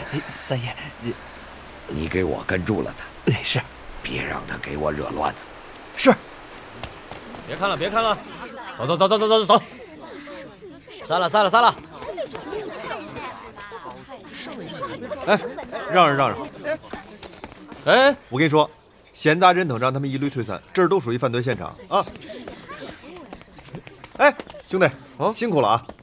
三爷， 你给我跟住了他。 是， 别让他给我惹乱子。 是。 别看了，别看了，走走走走走走走。 散了，散了，散了。 哎，让让。 哎， 我跟你说，闲杂人等让他们一律退散，这儿都属于犯罪现场啊！哎，兄弟，辛苦了啊！